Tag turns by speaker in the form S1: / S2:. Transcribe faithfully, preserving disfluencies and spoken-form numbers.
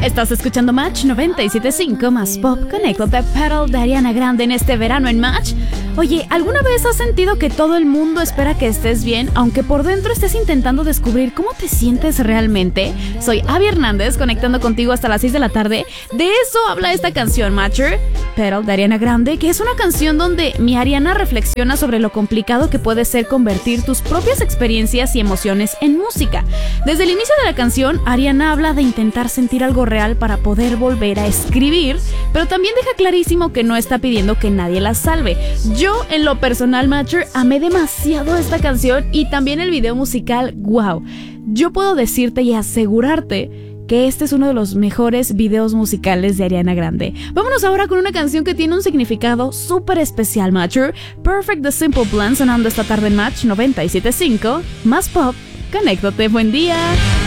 S1: Estás escuchando Match noventa y siete punto cinco más Pop. Conéctate, Pedal de Ariana Grande en este verano en Match. Oye, ¿alguna vez has sentido que todo el mundo espera que estés bien, aunque por dentro estés intentando descubrir cómo te sientes realmente? Soy Abby Hernández, conectando contigo hasta las seis de la tarde. De eso habla esta canción, Matcher, Pedal de Ariana Grande, que es una canción donde mi Ariana reflexiona sobre lo complicado que puede ser convertir tus propias experiencias y emociones en música. Desde el inicio de la canción, Ariana habla de intentar sentir algo real para poder volver a escribir, pero también deja clarísimo que no está pidiendo que nadie la salve. Yo, en lo personal, Matcher, amé demasiado esta canción y también el video musical. Wow, yo puedo decirte y asegurarte que este es uno de los mejores videos musicales de Ariana Grande. Vámonos ahora con una canción que tiene un significado súper especial, Matcher. Perfect the Simple Plan sonando esta tarde en Match noventa y siete punto cinco más Pop. Conéctate, buen día.